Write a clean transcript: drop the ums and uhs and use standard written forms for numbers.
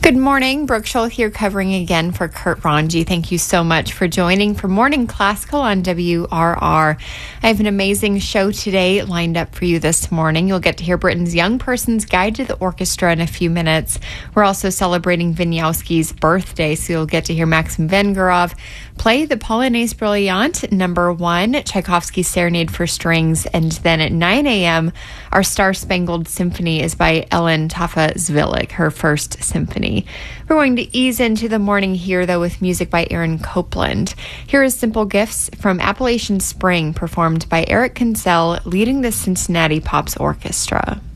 Good morning. Brooke Scholl here covering again for Kurt Ranji. Thank you so much for joining for Morning Classical on WRR. I have an amazing show today lined up for you this morning. You'll get to hear Britain's Young Person's Guide to the Orchestra in a few minutes. We're also celebrating Wieniawski's birthday, so you'll get to hear Maxim Vengerov play the Polonaise Brillante No. 1, Tchaikovsky's Serenade for Strings, and then at 9 a.m., our Star-Spangled Symphony is by Ellen Tafa-Zwilich, her first symphony. We're going to ease into the morning here, though, with music by Aaron Copland. Here is Simple Gifts from Appalachian Spring, performed by Eric Kinsell, leading the Cincinnati Pops Orchestra.